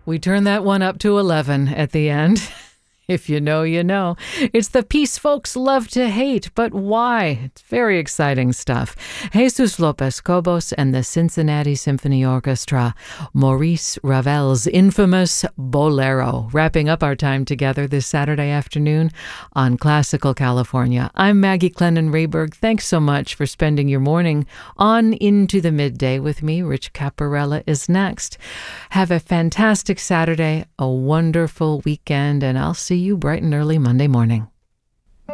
We turn that one up to 11 at the end. If you know, you know. It's the piece folks love to hate, but why? It's very exciting stuff. Jesus Lopez Cobos and the Cincinnati Symphony Orchestra, Maurice Ravel's infamous Bolero, wrapping up our time together this Saturday afternoon on Classical California. I'm Maggie Clennon-Rayberg. Thanks so much for spending your morning on into the midday with me. Rich Caparella is next. Have a fantastic Saturday, a wonderful weekend, and I'll see you bright and early Monday morning.